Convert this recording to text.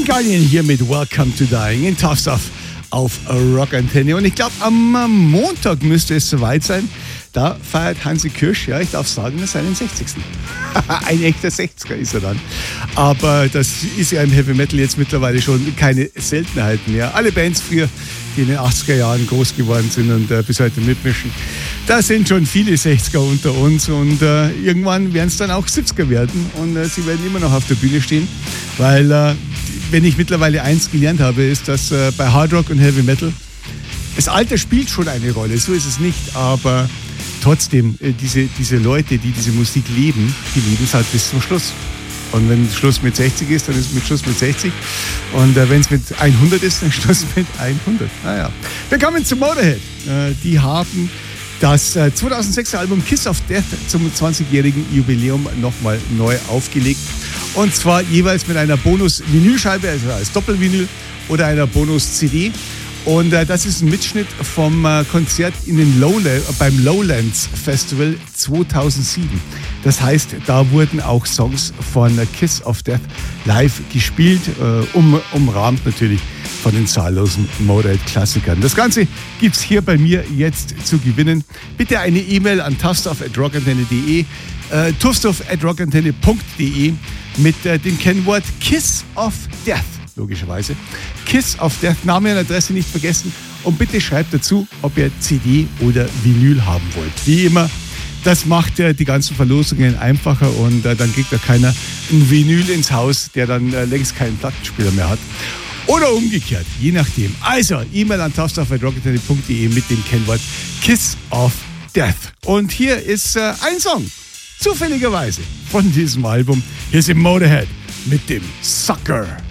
Guardian hier mit Welcome to Dying in Tough Stuff auf Rock Antenne. Und ich glaube, am Montag müsste es soweit sein. Da feiert Hansi Kürsch, ja, ich darf sagen, seinen 60. Ein echter 60er ist er dann. Aber das ist ja im Heavy Metal jetzt mittlerweile schon keine Seltenheit mehr. Alle Bands früher, die in den 80er Jahren groß geworden sind und bis heute mitmischen, da sind schon viele 60er unter uns und irgendwann werden es dann auch 70er werden und sie werden immer noch auf der Bühne stehen, weil wenn ich mittlerweile eins gelernt habe, ist, dass bei Hard Rock und Heavy Metal das Alter spielt schon eine Rolle, so ist es nicht, aber trotzdem, diese Leute, die diese Musik leben, die leben es halt bis zum Schluss. Und wenn Schluss mit 60 ist, dann ist mit Schluss mit 60. Und wenn es mit 100 ist, dann Schluss mit 100. Naja. Wir kommen zu Motorhead. Die haben das 2006er Album Kiss of Death zum 20-jährigen Jubiläum nochmal neu aufgelegt. Und zwar jeweils mit einer Bonus-Vinylscheibe, also als Doppelvinyl oder einer Bonus-CD. Und das ist ein Mitschnitt vom Konzert beim Lowlands Festival 2007. Das heißt, da wurden auch Songs von Kiss of Death live gespielt, umrahmt natürlich von den zahllosen Motorhead-Klassikern. Das Ganze gibt's hier bei mir jetzt zu gewinnen. Bitte eine E-Mail an tuffstuff@rockantenne.de, tuffstuff@rockantenne.de mit dem Kennwort Kiss of Death. Logischerweise. Kiss of Death, Name und Adresse nicht vergessen und bitte schreibt dazu, ob ihr CD oder Vinyl haben wollt. Wie immer, das macht die ganzen Verlosungen einfacher und dann kriegt ja keiner ein Vinyl ins Haus, der dann längst keinen Plattenspieler mehr hat. Oder umgekehrt, je nachdem. Also, E-Mail an tuffstuff@rockantenne.de mit dem Kennwort Kiss of Death. Und hier ist ein Song, zufälligerweise, von diesem Album. Hier ist Motorhead mit dem Sucker.